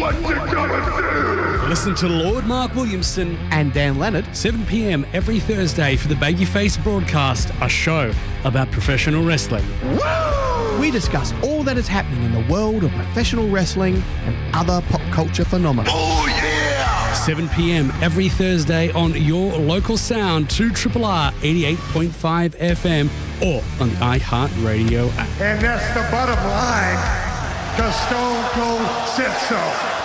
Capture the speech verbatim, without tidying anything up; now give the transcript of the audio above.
What you gonna do? Listen to Lord Mark Williamson and Dan Leonard, seven p.m. every Thursday for the Babyface Broadcast, a show about professional wrestling. Woo! We discuss all that is happening in the world of professional wrestling and other pop culture phenomena. Oh, yeah! seven p.m. every Thursday on your local sound, two R R R eighty-eight point five F M or on the iHeartRadio app. And that's the bottom line, because Stone Cold said so.